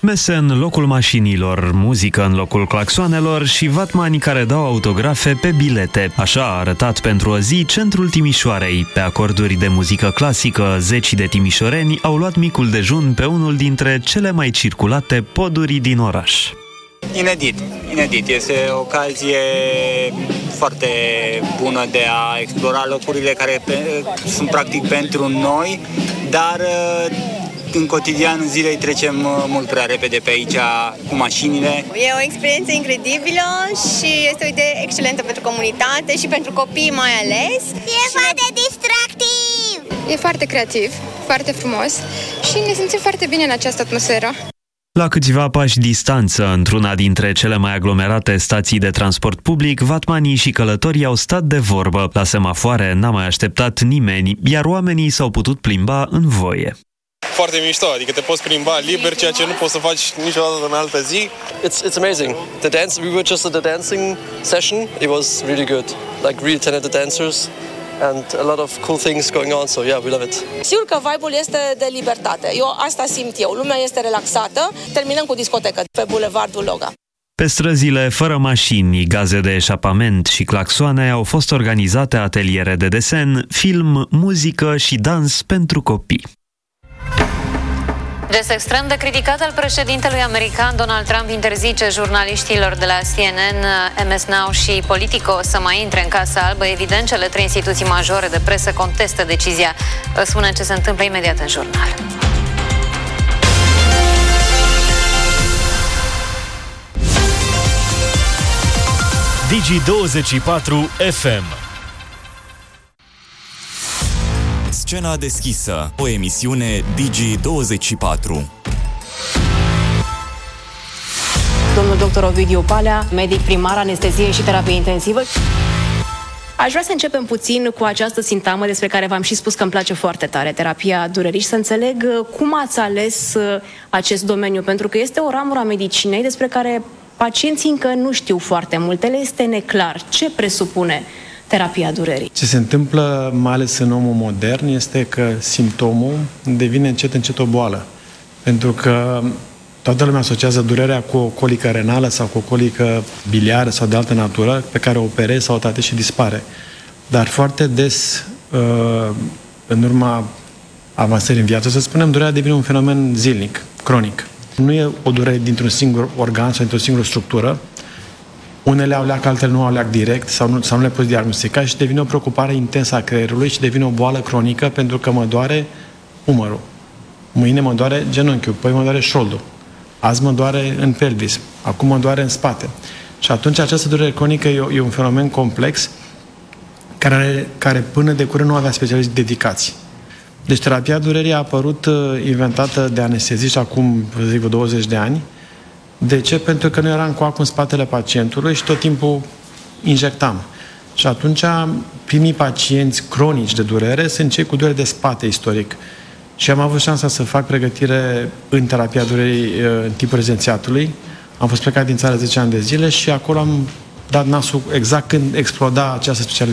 Mese în locul mașinilor, muzică în locul claxoanelor și vatmani care dau autografe pe bilete. Așa a arătat pentru o zi centrul Timișoarei. Pe acorduri de muzică clasică, zeci de timișoreni au luat micul dejun pe unul dintre cele mai circulate poduri din oraș. Inedit. Este o ocazie foarte bună de a explora locurile care sunt practic pentru noi, dar în cotidianul zilei trecem mult prea repede pe aici cu mașinile. E o experiență incredibilă și este o idee excelentă pentru comunitate și pentru copii mai ales. E foarte distractiv! E foarte creativ, foarte frumos și ne simțim foarte bine în această atmosferă. La câțiva pași distanță, într-una dintre cele mai aglomerate stații de transport public, vatmanii și călătorii au stat de vorbă. La semafoare n-a mai așteptat nimeni, iar oamenii s-au putut plimba în voie. Foarte mișto, adică te poți plimba liber, ceea ce nu poți să faci niciodată în altă zi. It's amazing. We were just at the dancing session. It was really good. Like really talented dancers. And a lot of cool things going on, so yeah, we love it. Sigur că vibe-ul este de libertate. Asta simt eu. Lumea este relaxată. Terminăm cu discotecă pe Bulevardul Loga. Pe străzile fără mașini, gaze de eșapament și claxoane au fost organizate ateliere de desen, film, muzică și dans pentru copii. Gest extrem de criticat al președintelui american, Donald Trump interzice jurnaliștilor de la CNN, MS Now și Politico să mai intre în Casa Albă. Evident, cele trei instituții majore de presă contestă decizia. Vă spunem ce se întâmplă imediat în jurnal. Digi24 FM. Scena deschisă, o emisiune Digi24. Domnul dr. Ovidiu Palea, medic primar, anestezie și terapie intensivă. Aș vrea să începem puțin cu această sintagmă despre care v-am și spus că îmi place foarte tare, terapia durerii, și să înțeleg cum ați ales acest domeniu, pentru că este o ramură a medicinei despre care pacienții încă nu știu foarte multe, le este neclar. Ce presupune terapia durerii? Ce se întâmplă, mai ales în omul modern, este că simptomul devine încet o boală. Pentru că toată lumea asociază durerea cu o colică renală sau cu o colică biliară sau de altă natură, pe care o operezi sau o tratezi și dispare. Dar foarte des, în urma avansării în viață, să spunem, durerea devine un fenomen zilnic, cronic. Nu e o durere dintr-un singur organ sau dintr-o singură structură. Unele au leac, altele nu au leac direct sau nu le poți diagnostica și devine o preocupare intensă a creierului și devine o boală cronică pentru că mă doare umărul. Mâine mă doare genunchiul, păi mă doare șoldul. Azi mă doare în pelvis, acum mă doare în spate. Și atunci această durere cronică e un fenomen complex care până de curând nu avea specialiști dedicați. Deci terapia durerii a apărut inventată de anesteziști acum, vă zic, 20 de ani. De ce? Pentru că noi eram cu acul în spatele pacientului și tot timpul injectam. Și atunci primii pacienți cronici de durere sunt cei cu durere de spate istoric. Și am avut șansa să fac pregătire în terapia durerii în timpul rezidențiatului. Am fost plecat din țară 10 ani de zile și acolo am dat nasul exact când exploda această specialitate.